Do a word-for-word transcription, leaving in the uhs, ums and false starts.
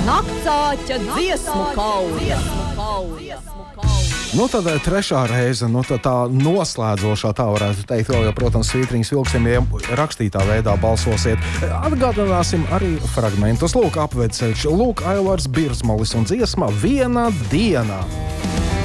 Naktsāķa dziesmu kauja. Nu, tad trešā reize, nu, tad tā noslēdzošā, tā varētu teikt, vēl, jo, protams, svītriņas vilksim, ja rakstītā veidā balsosiet. Atgādināsim arī fragmentus. Lūk, apveceļš, lūk, Ailārs Birsmalis un dziesma Viena diena.